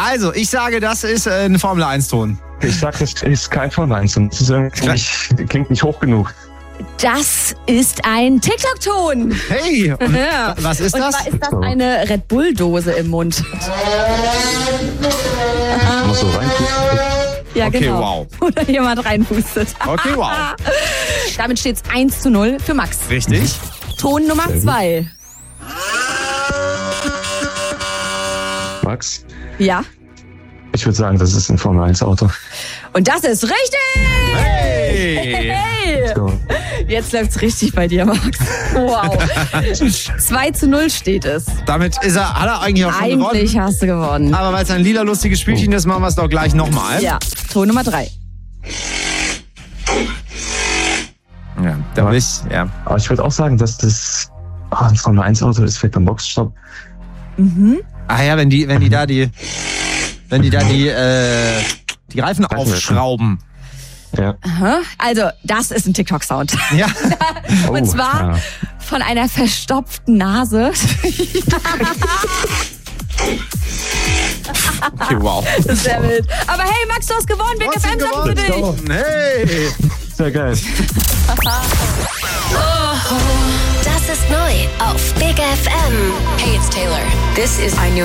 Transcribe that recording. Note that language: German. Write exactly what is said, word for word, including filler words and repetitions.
Also, ich sage, das ist äh, ein Formel eins Ton. Ich sag, das ist kein Formel eins und das ist irgendwie nicht, klingt nicht hoch genug. Das ist ein TikTok-Ton. Hey, und Ja. was ist Und das? zwar ist das eine Red Bull-Dose im Mund. Mal so rein. Ja, Okay, genau. wow. Oder jemand reinpustet. Okay, wow. Damit steht es eins zu null für Max. Richtig. Ton Nummer zwei. Max, Ja. ich würde sagen, das ist ein Formel eins Auto. Und das ist richtig! Hey! Hey! So. Jetzt läuft's richtig bei dir, Max. Wow. zwei zu null steht es. Damit ist er, hat er eigentlich auch schon Eigentlich gewonnen. hast du gewonnen. Aber weil es ein lila lustiges Spielchen ist, machen wir es doch gleich nochmal. Ja, Ton Nummer drei. Ja, da bin ich, ja. Aber ich würde auch sagen, dass das ah, ein Formel eins Auto ist, fehlt beim Boxenstopp. Mhm. Ah ja, wenn die, wenn die da die, wenn die da die, äh, die Reifen Reifen aufschrauben. Ja. Aha. Also, das ist ein TikTok-Sound. Ja. Und Oh, zwar ja. von einer verstopften Nase. Okay, wow. Das ist sehr wild. Aber hey, Max, du hast gewonnen. Big F M sagt für dich. gewonnen. Hey! Sehr geil. Das ist neu auf Big F M. Hey, it's Taylor. This is I Knew